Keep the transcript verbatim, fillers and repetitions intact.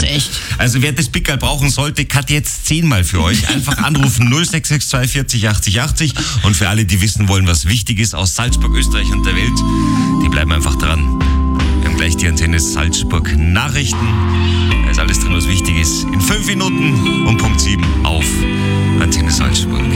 sein. Echt. Also wer das Pickerl brauchen sollte, cut jetzt zehnmal für euch. Einfach anrufen null sechs sechs zwei vierzig achtzig achtzig. Und für alle, die wissen wollen, was wichtig ist aus Salzburg, Österreich und der Welt, die bleiben einfach dran. Wir haben gleich die Antenne Salzburg Nachrichten. Da ist alles drin, was wichtig ist. In fünf Minuten um Punkt sieben auf Antenne Salzburg.